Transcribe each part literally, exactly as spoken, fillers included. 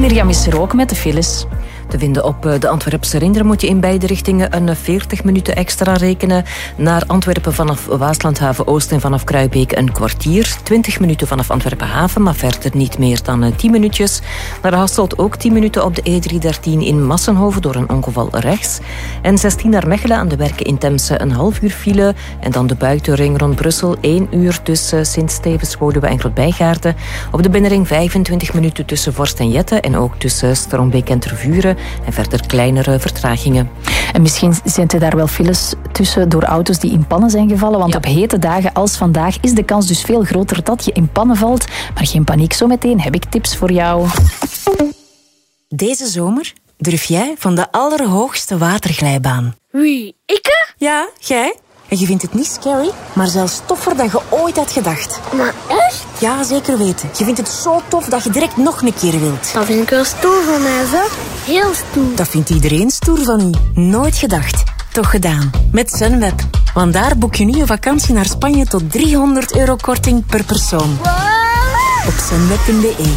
Mirjam is er ook met de files. Te vinden op de Antwerpse Rinderen moet je in beide richtingen een veertig minuten extra rekenen. Naar Antwerpen vanaf Waaslandhaven Oost en vanaf Kruibeek een kwartier. twintig minuten vanaf Antwerpen Haven, maar verder niet meer dan tien minuutjes. Naar Hasselt ook tien minuten op de E driehonderddertien in Massenhoven door een ongeval rechts. En zestien naar Mechelen aan de Werken in Temse een half uur file. En dan de buitenring rond Brussel één uur tussen Sint-Stevens, Woluwe en Grootbijgaarden. Op de binnenring vijfentwintig minuten tussen Vorst en Jette en ook tussen Strombeek en Tervuren. En verder kleinere vertragingen. En misschien zijn er daar wel files tussen door auto's die in pannen zijn gevallen. Want ja. op hete dagen als vandaag is de kans dus veel groter dat je in pannen valt. Maar geen paniek, zometeen heb ik tips voor jou. Deze zomer durf jij van de allerhoogste waterglijbaan. Wie, ik? Ja, jij. En je vindt het niet scary, maar zelfs toffer dan je ooit had gedacht. Maar echt? Ja, zeker weten. Je vindt het zo tof dat je direct nog een keer wilt. Dat vind ik wel stoer van mij, zo. Heel stoer. Dat vindt iedereen stoer van u. Nooit gedacht. Toch gedaan. Met Sunweb. Want daar boek je nu een vakantie naar Spanje tot driehonderd euro korting per persoon. Wow. Op sunweb punt b e.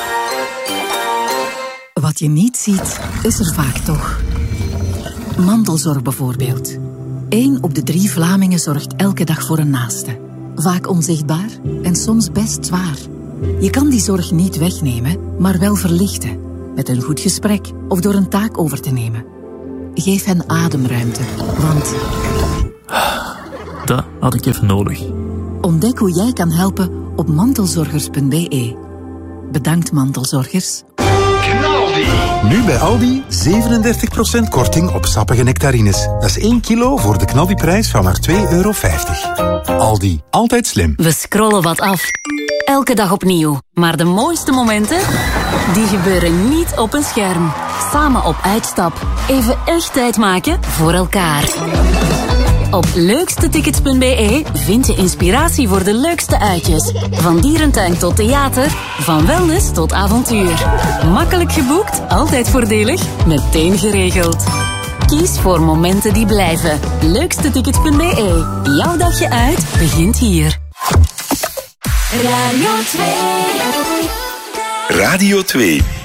Wat je niet ziet, is er vaak toch. Mantelzorg bijvoorbeeld. Eén op de drie Vlamingen zorgt elke dag voor een naaste. Vaak onzichtbaar en soms best zwaar. Je kan die zorg niet wegnemen, maar wel verlichten. Met een goed gesprek of door een taak over te nemen. Geef hen ademruimte, want... Dat had ik even nodig. Ontdek hoe jij kan helpen op mantelzorgers punt b e. Bedankt, mantelzorgers. Nu bij Aldi zevenendertig procent korting op sappige nectarines. Dat is één kilo voor de knaldiprijs van maar twee euro vijftig. Aldi, altijd slim. We scrollen wat af. Elke dag opnieuw. Maar de mooiste momenten, die gebeuren niet op een scherm. Samen op uitstap. Even echt tijd maken voor elkaar. Op leukste tickets punt b e vind je inspiratie voor de leukste uitjes. Van dierentuin tot theater, van wellness tot avontuur. Makkelijk geboekt, altijd voordelig, meteen geregeld. Kies voor momenten die blijven. leukste tickets punt b e. Jouw dagje uit begint hier. Radio twee. Radio twee.